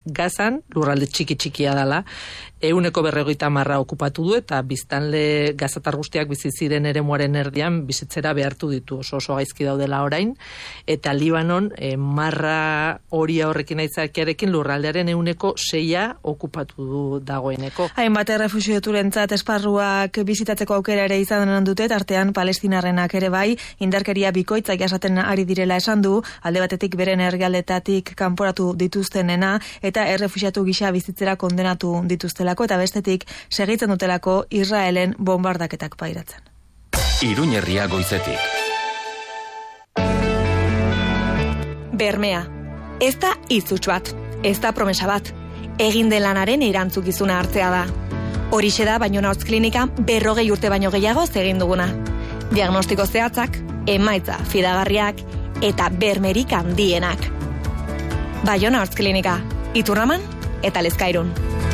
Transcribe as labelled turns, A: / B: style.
A: Gazan, lurralde txikia dela, 150% okupatu du eta biztanle gazatar guztiak bizi ziren eremuaren erdian bizitzera behartu ditu, oso gaizki daudela orain, eta Libanon marra hori horrekin aitzakiarekin lurraldearen 6% okupatu du dagoeneko.
B: Hainbat errefuxiaturentzat esparruak bizitatzeko aukera ere izan dute, tartean palestinarrenak ere bai, indarkeria bikoitzak jasaten ari direla esan du, alde batetik beren herrialdetatik kanporatu dituztenena eta errefuxiatu gisa bizitzera kondenatu dituztelako eta bestetik segitzen dutelako Israelen bombardaketak pairatzen.
C: Iruña Herria goizetik.
D: Bermea. Ez da hitz bat, ez da promesa bat. Egin den lanaren erantzukizuna hartzea da. Horixe da Baiona Hortz Klinika 40 urte baino gehiago egin duguna. Diagnostiko zehatzak, emaitza fidagarriak eta bermerik handienak. Baiona Hortz Klinika, Iturraman eta Lezkairun.